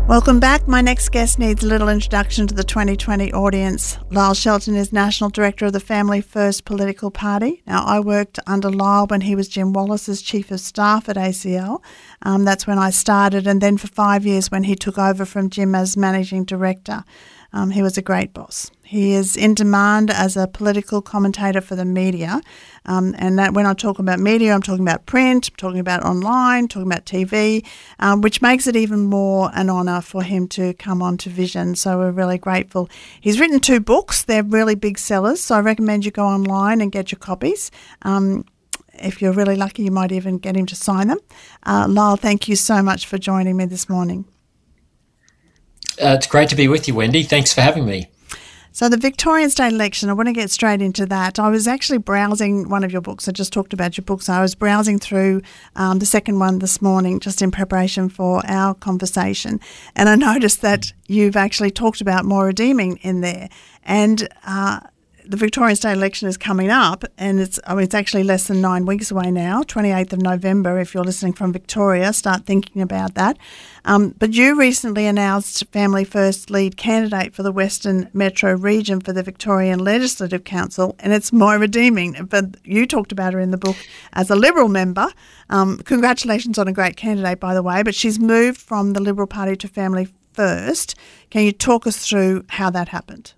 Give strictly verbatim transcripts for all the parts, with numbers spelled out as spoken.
Welcome back. My next guest needs a little introduction to the twenty twenty audience. Lyle Shelton is National Director of the Family First political party. Now, I worked under Lyle when he was Jim Wallace's Chief of Staff at A C L. Um, that's when I started, and then for five years when he took over from Jim as Managing Director. Um, he was a great boss. He is in demand as a political commentator for the media. Um, and that when I talk about media, I'm talking about print, I'm talking about online, talking about T V, um, which makes it even more an honour for him to come on to Vision. So we're really grateful. He's written two books. They're really big sellers, so I recommend you go online and get your copies. Um, if you're really lucky, you might even get him to sign them. Uh, Lyle, thank you so much for joining me this morning. Uh, it's great to be with you, Wendy. Thanks for having me. So the Victorian state election, I want to get straight into that. I was actually browsing one of your books. I just talked about your books. I was browsing through um, the second one this morning just in preparation for our conversation. And I noticed that you've actually talked about Moira Deeming in there. And uh, the Victorian state election is coming up, and it's I mean, it's actually less than nine weeks away now, twenty-eighth of November. If you're listening from Victoria, start thinking about that. Um, but you recently announced Family First lead candidate for the Western Metro region for the Victorian Legislative Council, and it's Moira Deeming. But you talked about her in the book as a Liberal member. Um, congratulations on a great candidate, by the way, but she's moved from the Liberal Party to Family First. Can you talk us through how that happened?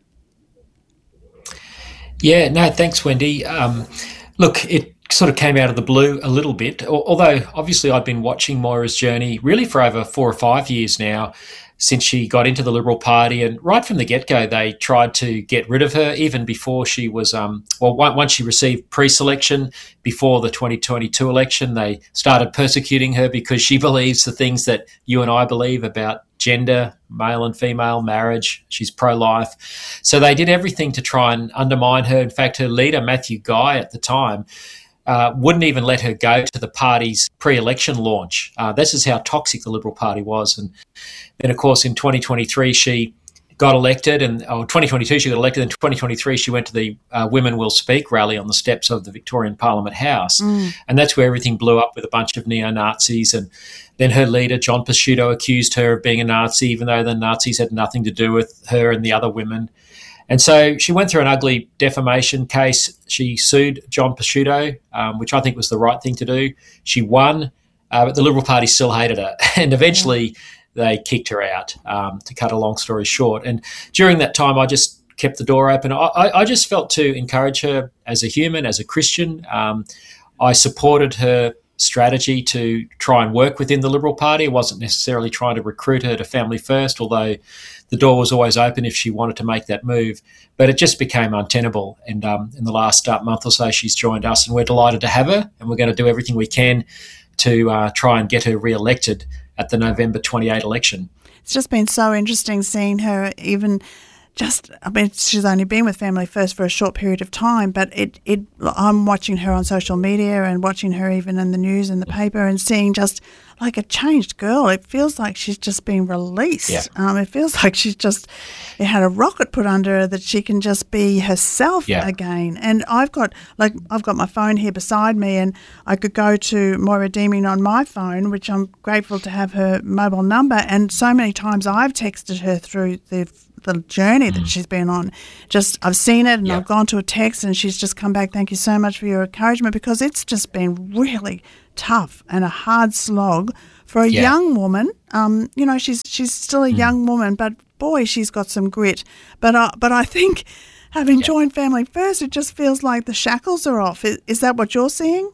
Yeah, no, thanks, Wendy. Um, look, it sort of came out of the blue a little bit, although obviously I'd been watching Moira's journey really for over four or five years now since she got into the Liberal Party. And right from the get-go, they tried to get rid of her even before she was, um, well, once she received pre-selection before the twenty twenty-two election, they started persecuting her because she believes the things that you and I believe about gender, male and female, marriage. She's pro-life. So they did everything to try and undermine her. In fact, her leader, Matthew Guy, at the time, uh, wouldn't even let her go to the party's pre-election launch. Uh, this is how toxic the Liberal Party was. And then, of course, in twenty twenty-three, she got elected, and oh, twenty twenty-two she got elected. In twenty twenty-three, she went to the uh, Women Will Speak rally on the steps of the Victorian Parliament House. Mm. And that's where everything blew up with a bunch of neo-Nazis. And then her leader, John Pesciuto, accused her of being a Nazi, even though the Nazis had nothing to do with her and the other women. And so she went through an ugly defamation case. She sued John Pesciuto, um, which I think was the right thing to do. She won, uh, but the Liberal Party still hated her. And eventually yeah. they kicked her out, um, to cut a long story short. And during that time, I just kept the door open. I, I just felt to encourage her as a human, as a Christian. Um, I supported her strategy to try and work within the Liberal Party. I wasn't necessarily trying to recruit her to Family First, although the door was always open if she wanted to make that move. But it just became untenable. And um, in the last uh, month or so, she's joined us, and we're delighted to have her, and we're going to do everything we can to uh, try and get her re-elected at the November twenty-eighth election. It's just been so interesting seeing her even just, I mean, she's only been with Family First for a short period of time, but it, it I'm watching her on social media and watching her even in the news and the paper and seeing just like a changed girl. It feels like she's just been released. Yeah. Um, it feels like she's just it had a rocket put under her that she can just be herself yeah. again. And I've got like I've got my phone here beside me, and I could go to Moira Deeming on my phone, which I'm grateful to have her mobile number. And so many times I've texted her through the the journey that mm. she's been on. Just I've seen it and yeah. I've gone to a text and she's just come back, thank you so much for your encouragement, because it's just been really tough and a hard slog for a yeah. young woman. Um, you know, she's she's still a mm. young woman, but boy, she's got some grit. But uh, but I think having yeah. joined Family First, it just feels like the shackles are off. Is, is that what you're seeing?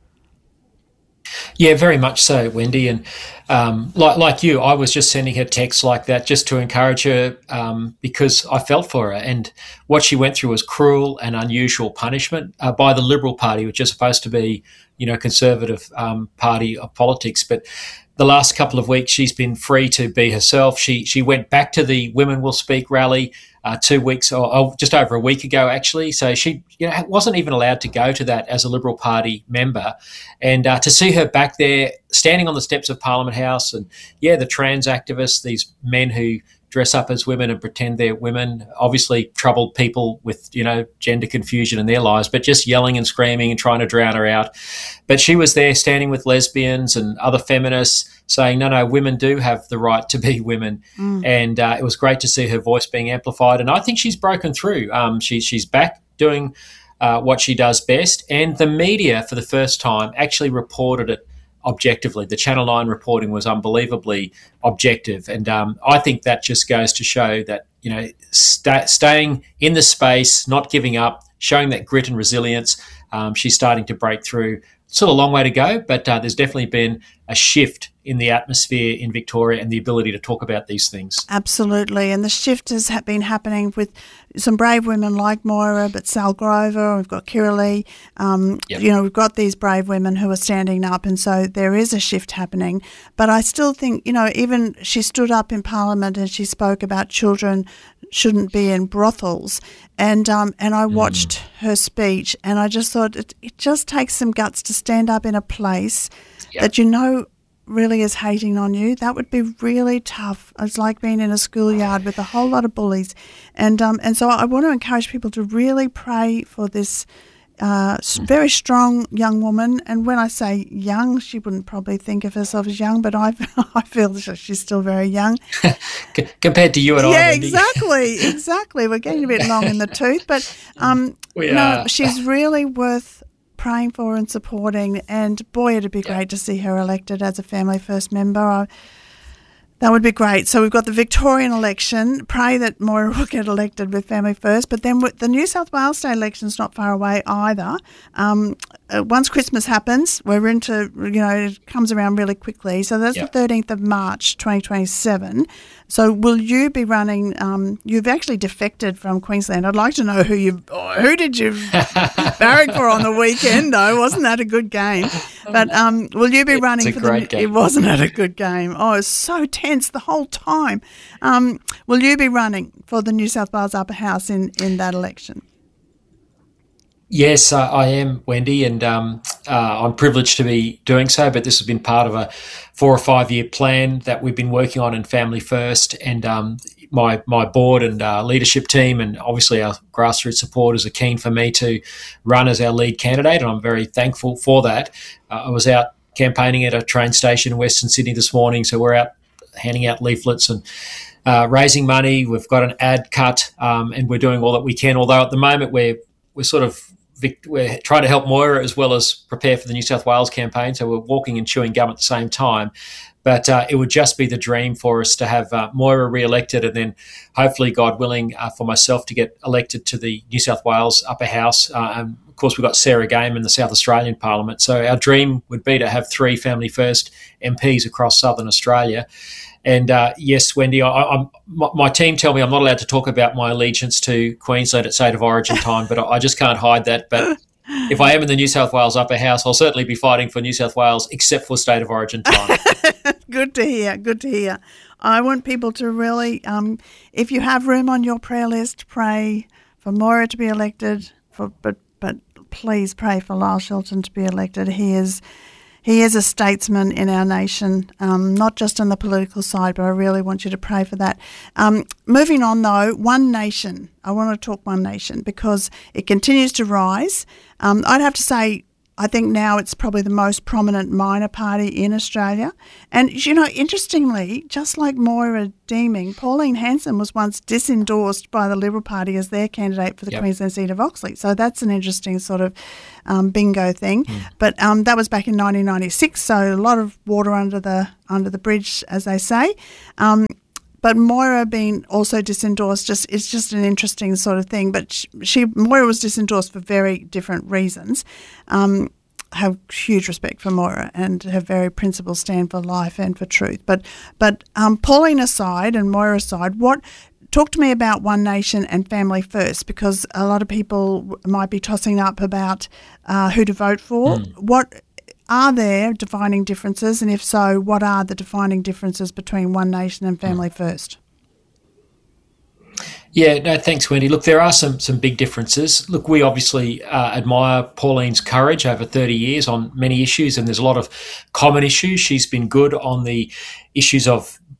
Yeah, very much so, Wendy. And um, like like you, I was just sending her texts like that just to encourage her um, because I felt for her. And what she went through was cruel and unusual punishment uh, by the Liberal Party, which is supposed to be, you know, conservative um, party of politics. But the last couple of weeks, she's been free to be herself. She she went back to the Women Will Speak rally uh, two weeks or, or just over a week ago, actually. So she you know, wasn't even allowed to go to that as a Liberal Party member. And uh, to see her back there standing on the steps of Parliament House and, yeah, the trans activists, these men who dress up as women and pretend they're women. Obviously troubled people with, you know, gender confusion in their lives, but just yelling and screaming and trying to drown her out. But she was there standing with lesbians and other feminists saying, no, no, women do have the right to be women. Mm. And uh, it was great to see her voice being amplified. And I think she's broken through. Um, she, she's back doing uh, what she does best. And the media, for the first time, actually reported it objectively. The Channel nine reporting was unbelievably objective. And um, I think that just goes to show that, you know, st- staying in the space, not giving up, showing that grit and resilience, um, she's starting to break through. Still a long way to go, but uh, there's definitely been a shift in the atmosphere in Victoria and the ability to talk about these things. Absolutely, and the shift has been happening with some brave women like Moira, but Sal Grover, we've got Kiralee, um, yep. you know, we've got these brave women who are standing up, and so there is a shift happening. But I still think, you know, even she stood up in Parliament and she spoke about children shouldn't be in brothels, and um, and I watched mm. her speech, and I just thought it, it just takes some guts to stand up in a place yep. that you know really is hating on you. That would be really tough. It's like being in a schoolyard with a whole lot of bullies, and um, and so I want to encourage people to really pray for this uh, very strong young woman. And when I say young, she wouldn't probably think of herself as young, but I I feel she's still very young compared to you and yeah, I. Yeah, exactly, exactly. We're getting a bit long in the tooth, but um, we no, are. she's really worth praying for and supporting, and boy, it'd be great to see her elected as a Family First member. I, that would be great. So we've got the Victorian election. Pray that Moira will get elected with Family First, but then the New South Wales state election's not far away either. Um, uh, once Christmas happens, we're into, you know, it comes around really quickly. So that's yep. the thirteenth of March twenty twenty-seven. So will you be running, um, you've actually defected from Queensland. I'd like to know who you, who did you barrack for on the weekend though? Wasn't that a good game? But um, will you be it's running a for great the, game. It wasn't that a good game. Oh, it was so tense the whole time. Um, will you be running for the New South Wales Upper House in, in that election? Yes, uh, I am, Wendy, and um, uh, I'm privileged to be doing so, but this has been part of a four or five year plan that we've been working on in Family First, and um, my my board and uh, leadership team and obviously our grassroots supporters are keen for me to run as our lead candidate, and I'm very thankful for that. Uh, I was out campaigning at a train station in Western Sydney this morning, so we're out handing out leaflets and uh, raising money. We've got an ad cut, um, and we're doing all that we can, although at the moment we're we're sort of we're trying to help Moira as well as prepare for the New South Wales campaign, so we're walking and chewing gum at the same time. But uh, it would just be the dream for us to have uh, Moira re-elected, and then hopefully, God willing, uh, for myself to get elected to the New South Wales Upper House. Uh, and of course, we've got Sarah Game in the South Australian Parliament. So our dream would be to have three Family First M Ps across Southern Australia. And uh, yes, Wendy, I, I'm, my, my team tell me I'm not allowed to talk about my allegiance to Queensland at State of Origin time, but I, I just can't hide that. But if I am in the New South Wales Upper House, I'll certainly be fighting for New South Wales, except for State of Origin time. Good to hear, good to hear. I want people to really, um, if you have room on your prayer list, pray for Moira to be elected, for, but but please pray for Lyle Shelton to be elected. He is he is a statesman in our nation, um, not just on the political side, but I really want you to pray for that. Um, moving on, though, One Nation. I want to talk One Nation because it continues to rise. Um, I'd have to say, I think now it's probably the most prominent minor party in Australia. And, you know, interestingly, just like Moira Deeming, Pauline Hanson was once disendorsed by the Liberal Party as their candidate for the yep. Queensland seat of Oxley. So that's an interesting sort of um, bingo thing. Mm. But um, that was back in nineteen ninety-six, so a lot of water under the under the bridge, as they say. Um, But Moira being also disendorsed, just it's just an interesting sort of thing. But she, she Moira was disendorsed for very different reasons. Um, have huge respect for Moira and her very principles stand for life and for truth. But but um, Pauline aside and Moira aside, what talk to me about One Nation and Family First, because a lot of people might be tossing up about uh, who to vote for. Mm. What Are there defining differences, and if so, what are the defining differences between One Nation and Family First? Yeah, no, thanks, Wendy. Look, there are some some big differences. Look, we obviously uh, admire Pauline's courage over thirty years on many issues, and there's a lot of common issues. She's been good on the issues of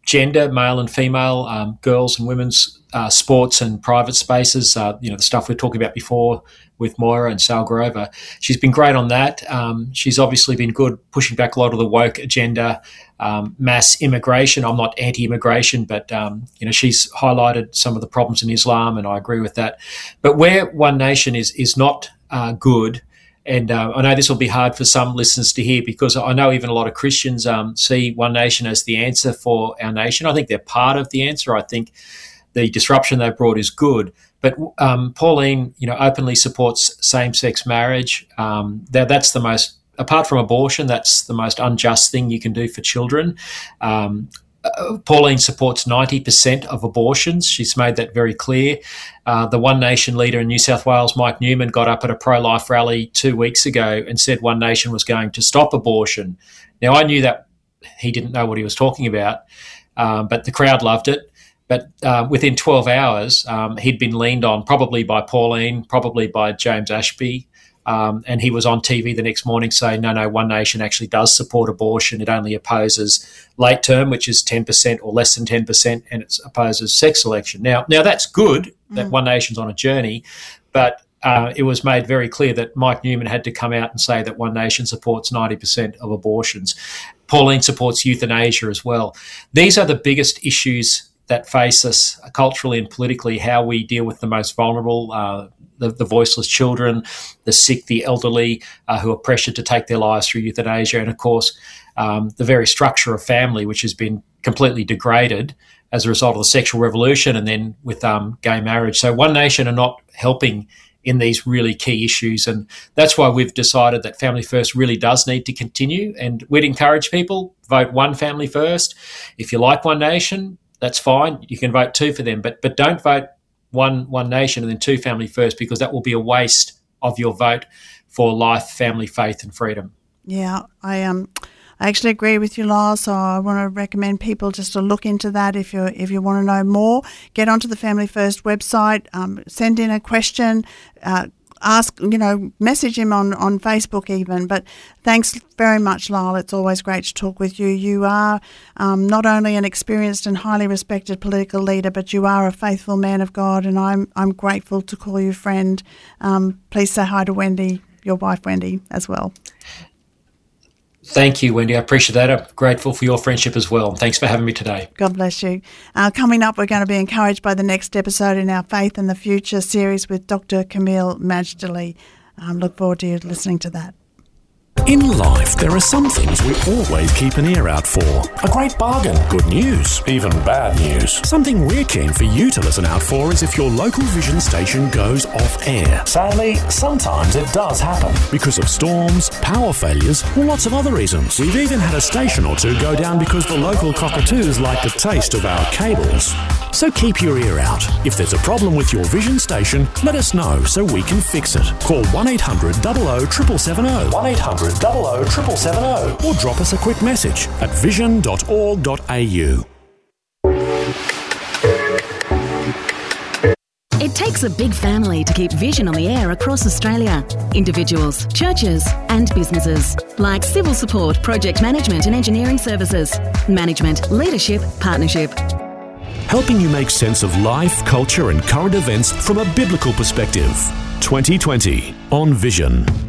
gender, male and female, um, girls and women's uh, sports and private spaces, uh, you know, the stuff we were talking about before with Moira and Sal Grover. She's been great on that. Um, she's obviously been good pushing back a lot of the woke agenda, um, mass immigration. I'm not anti-immigration, but, um, you know, she's highlighted some of the problems in Islam, and I agree with that. But where One Nation is is not uh, good, and uh, I know this will be hard for some listeners to hear, because I know even a lot of Christians um, see One Nation as the answer for our nation. I think they're part of the answer. I think the disruption they've brought is good. But um, Pauline, you know, openly supports same-sex marriage. Um, that, that's the most, apart from abortion, that's the most unjust thing you can do for children. Um, uh, Pauline supports ninety percent of abortions. She's made that very clear. Uh, the One Nation leader in New South Wales, Mike Newman, got up at a pro-life rally two weeks ago and said One Nation was going to stop abortion. Now, I knew that he didn't know what he was talking about, um, but the crowd loved it. But uh, within twelve hours, um, he'd been leaned on, probably by Pauline, probably by James Ashby, um, and he was on T V the next morning saying, no, no, One Nation actually does support abortion. It only opposes late term, which is ten percent or less than ten percent, and it opposes sex selection. Now, now that's good that mm. One Nation's on a journey, but uh, it was made very clear that Mike Newman had to come out and say that One Nation supports ninety percent of abortions. Pauline supports euthanasia as well. These are the biggest issues that face us culturally and politically, how we deal with the most vulnerable, uh, the, the voiceless children, the sick, the elderly, uh, who are pressured to take their lives through euthanasia, and, of course, um, the very structure of family, which has been completely degraded as a result of the sexual revolution and then with um, gay marriage. So One Nation are not helping in these really key issues, and that's why we've decided that Family First really does need to continue, and we'd encourage people, vote one Family First. If you like One Nation, that's fine. You can vote two for them, but but don't vote one One Nation and then two Family First, because that will be a waste of your vote for life, family, faith and freedom. Yeah, I um, I actually agree with you, Lyle. So I want to recommend people just to look into that. If you if you want to know more, get onto the Family First website, um, send in a question, uh, ask, you know, message him on, on Facebook even. But thanks very much, Lyle. It's always great to talk with you. You are um, not only an experienced and highly respected political leader, but you are a faithful man of God, and I'm I'm grateful to call you friend. Um, please say hi to Wendy, your wife Wendy, as well. Thank you, Wendy. I appreciate that. I'm grateful for your friendship as well. Thanks for having me today. God bless you. Uh, coming up, we're going to be encouraged by the next episode in our Faith and the Future series with Doctor Camille Majdali. Um, look forward to you listening to that. In life, there are some things we always keep an ear out for. A great bargain, good news, even bad news. Something we're keen for you to listen out for is if your local Vision station goes off air. Sadly, sometimes it does happen. Because of storms, power failures, or lots of other reasons. We've even had a station or two go down because the local cockatoos like the taste of our cables. So keep your ear out. If there's a problem with your Vision station, let us know so we can fix it. Call one eight hundred zero zero seven seven zero. one eight hundred zero zero seven seven zero. Or drop us a quick message at vision dot org dot a u. It takes a big family to keep Vision on the air across Australia. Individuals, churches and businesses. Like civil support, project management and engineering services. Management, leadership, partnership. Helping you make sense of life, culture and current events from a biblical perspective. twenty twenty on Vision.